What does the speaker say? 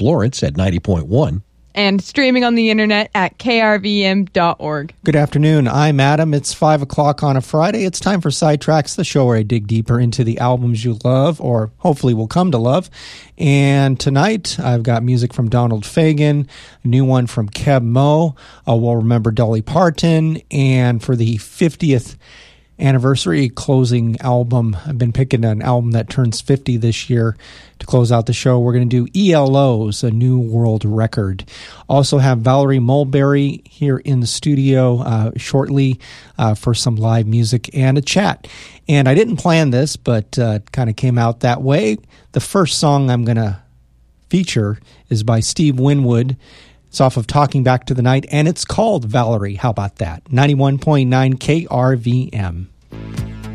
Florence at 90.1. And streaming on the internet at krvm.org. Good afternoon. I'm Adam. It's 5 o'clock on a Friday. It's time for Sidetracks, the show where I dig deeper into the albums you love, or hopefully will come to love. And tonight, I've got music from Donald Fagen, a new one from Keb Mo. We'll remember Dolly Parton. And for the 50th anniversary closing album, I've been picking an album that turns 50 this year to close out the show. We're going to do ELO's, a new world record. Also have Valerie Mulberry here in the studio shortly for some live music and a chat. And I didn't plan this, but it kind of came out that way. The first song I'm going to feature is by Steve Winwood. It's off of Talking Back to the Night, and it's called Valerie. How about that? 91.9 KRVM.